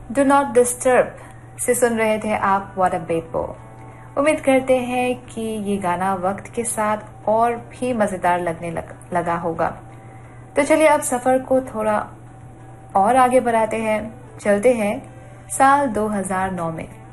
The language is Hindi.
डू नॉट डिस्टर्ब से सुन रहे थे आप व्हाट अ बेपो। उम्मीद करते हैं कि ये गाना वक्त के साथ और भी मजेदार लगने लगा होगा। तो चलिए अब सफर को थोड़ा और आगे बढ़ाते हैं, चलते हैं साल 2009 में।